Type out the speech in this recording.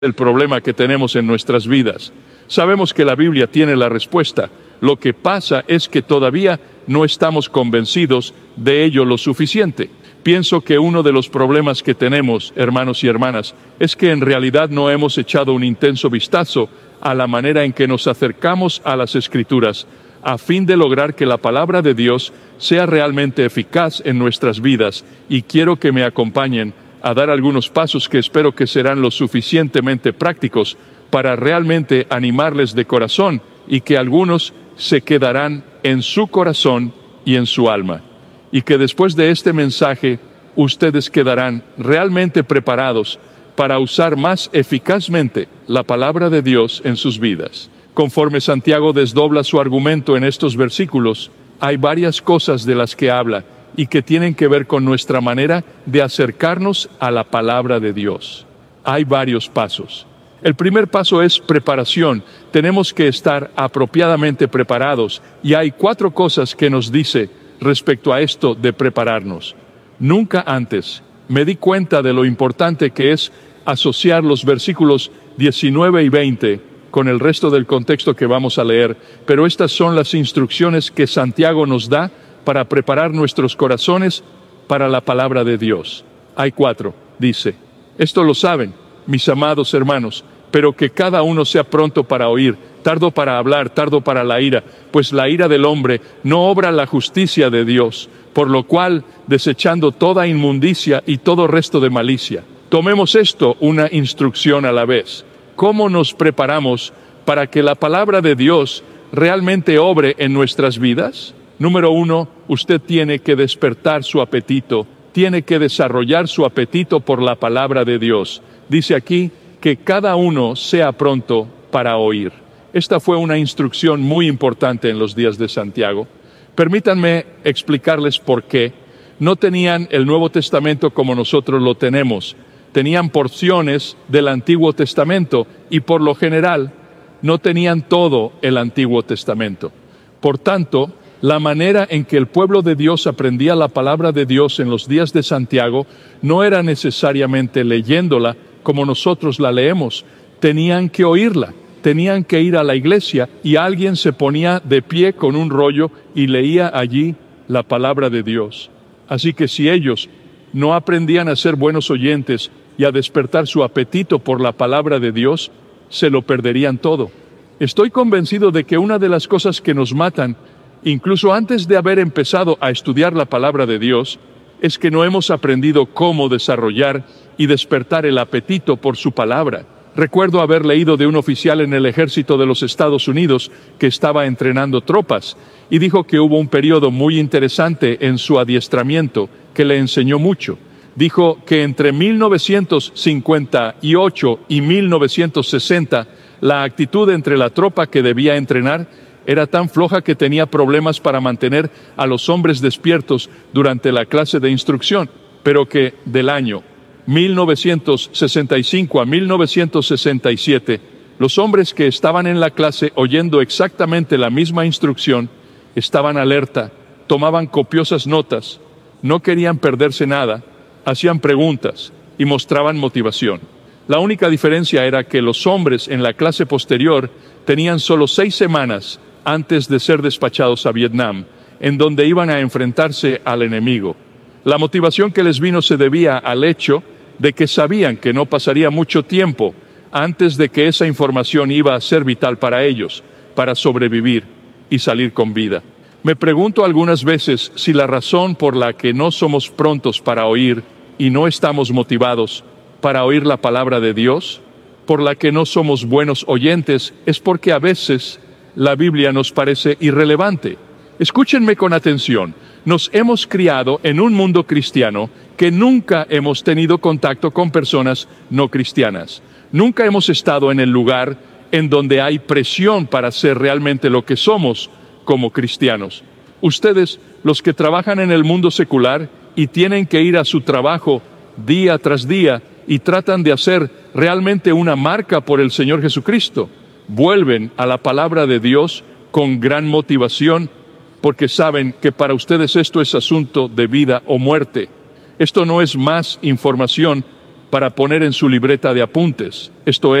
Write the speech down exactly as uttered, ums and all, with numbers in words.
el problema que tenemos en nuestras vidas. Sabemos que la Biblia tiene la respuesta. Lo que pasa es que todavía no estamos convencidos de ello lo suficiente. Pienso que uno de los problemas que tenemos, hermanos y hermanas, es que en realidad no hemos echado un intenso vistazo a la manera en que nos acercamos a las Escrituras, a fin de lograr que la palabra de Dios sea realmente eficaz en nuestras vidas, y quiero que me acompañen a dar algunos pasos que espero que serán lo suficientemente prácticos para realmente animarles de corazón y que algunos se quedarán en su corazón y en su alma. Y que después de este mensaje, ustedes quedarán realmente preparados para usar más eficazmente la palabra de Dios en sus vidas. Conforme Santiago desdobla su argumento en estos versículos, hay varias cosas de las que habla y que tienen que ver con nuestra manera de acercarnos a la palabra de Dios. Hay varios pasos. El primer paso es preparación. Tenemos que estar apropiadamente preparados, y hay cuatro cosas que nos dice respecto a esto de prepararnos. Nunca antes me di cuenta de lo importante que es asociar los versículos diecinueve y veinte con el resto del contexto que vamos a leer, pero estas son las instrucciones que Santiago nos da para preparar nuestros corazones para la palabra de Dios. Hay cuatro, dice. Esto lo saben, mis amados hermanos, pero que cada uno sea pronto para oír, tardo para hablar, tardo para la ira, pues la ira del hombre no obra la justicia de Dios, por lo cual, desechando toda inmundicia y todo resto de malicia. Tomemos esto una instrucción a la vez. ¿Cómo nos preparamos para que la palabra de Dios realmente obre en nuestras vidas? Número uno, usted tiene que despertar su apetito, tiene que desarrollar su apetito por la palabra de Dios. Dice aquí que cada uno sea pronto para oír. Esta fue una instrucción muy importante en los días de Santiago. Permítanme explicarles por qué. No tenían el Nuevo Testamento como nosotros lo tenemos. Tenían porciones del Antiguo Testamento y por lo general no tenían todo el Antiguo Testamento. Por tanto, la manera en que el pueblo de Dios aprendía la palabra de Dios en los días de Santiago no era necesariamente leyéndola como nosotros la leemos. Tenían que oírla, tenían que ir a la iglesia y alguien se ponía de pie con un rollo y leía allí la palabra de Dios. Así que si ellos no aprendían a ser buenos oyentes y a despertar su apetito por la palabra de Dios, se lo perderían todo. Estoy convencido de que una de las cosas que nos matan, incluso antes de haber empezado a estudiar la palabra de Dios, es que no hemos aprendido cómo desarrollar y despertar el apetito por su palabra. Recuerdo haber leído de un oficial en el ejército de los Estados Unidos que estaba entrenando tropas y dijo que hubo un periodo muy interesante en su adiestramiento que le enseñó mucho. Dijo que entre mil novecientos cincuenta y ocho y mil novecientos sesenta la actitud entre la tropa que debía entrenar era tan floja que tenía problemas para mantener a los hombres despiertos durante la clase de instrucción, pero que del año mil novecientos sesenta y cinco a mil novecientos sesenta y siete, los hombres que estaban en la clase oyendo exactamente la misma instrucción, estaban alerta, tomaban copiosas notas, no querían perderse nada, hacían preguntas y mostraban motivación. La única diferencia era que los hombres en la clase posterior tenían solo seis semanas antes de ser despachados a Vietnam, en donde iban a enfrentarse al enemigo. La motivación que les vino se debía al hecho de que sabían que no pasaría mucho tiempo antes de que esa información iba a ser vital para ellos, para sobrevivir y salir con vida. Me pregunto algunas veces si la razón por la que no somos prontos para oír y no estamos motivados para oír la palabra de Dios, por la que no somos buenos oyentes, es porque a veces la Biblia nos parece irrelevante. Escúchenme con atención. Nos hemos criado en un mundo cristiano que nunca hemos tenido contacto con personas no cristianas. Nunca hemos estado en el lugar en donde hay presión para ser realmente lo que somos como cristianos. Ustedes, los que trabajan en el mundo secular y tienen que ir a su trabajo día tras día y tratan de hacer realmente una marca por el Señor Jesucristo, vuelven a la palabra de Dios con gran motivación, porque saben que para ustedes esto es asunto de vida o muerte. Esto no es más información para poner en su libreta de apuntes, esto